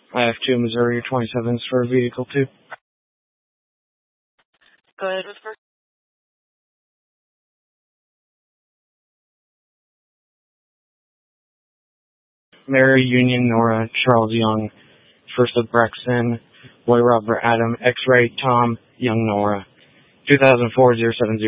I have 2 Missouri 27s for vehicle 2. Go ahead with first. Mary Union Nora Charles Young, First of Braxton, Boy Robert Adam, X-Ray Tom Young Nora, 2004-070.